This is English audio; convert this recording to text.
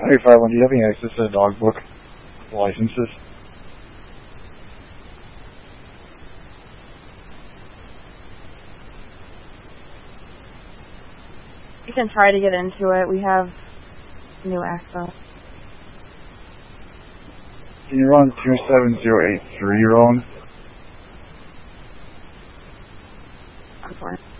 Hey, Farland, do you have any access to the dog book licenses? You can try to get into it. We have new access. Can you run 27083, Rowan? I'm sorry.